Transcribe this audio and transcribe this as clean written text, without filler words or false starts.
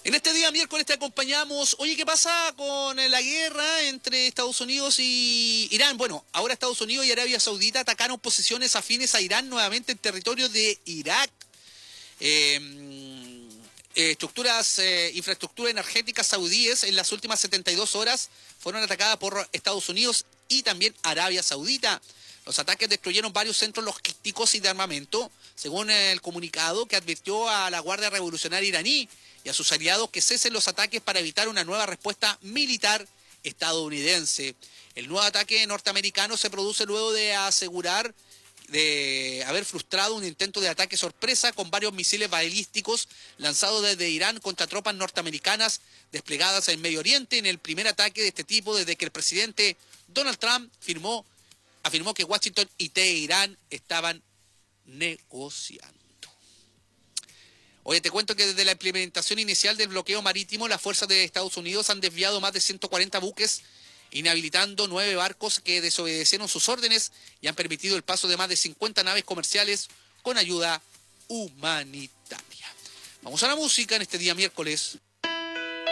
En este día miércoles te acompañamos. Oye, ¿qué pasa con la guerra entre Estados Unidos y Irán? Bueno, ahora Estados Unidos y Arabia Saudita atacaron posiciones afines a Irán nuevamente en territorio de Irak. Infraestructuras energéticas saudíes en las últimas 72 horas fueron atacadas por Estados Unidos y también Arabia Saudita. Los ataques destruyeron varios centros logísticos y de armamento, según el comunicado que advirtió a la Guardia Revolucionaria iraní y a sus aliados que cesen los ataques para evitar una nueva respuesta militar estadounidense. El nuevo ataque norteamericano se produce luego de asegurar de haber frustrado un intento de ataque sorpresa con varios misiles balísticos lanzados desde Irán contra tropas norteamericanas desplegadas en Medio Oriente, en el primer ataque de este tipo desde que el presidente Donald Trump afirmó que Washington y Teherán estaban negociando. Oye, te cuento que desde la implementación inicial del bloqueo marítimo, las fuerzas de Estados Unidos han desviado más de 140 buques, inhabilitando 9 barcos que desobedecieron sus órdenes y han permitido el paso de más de 50 naves comerciales con ayuda humanitaria. Vamos a la música en este día miércoles.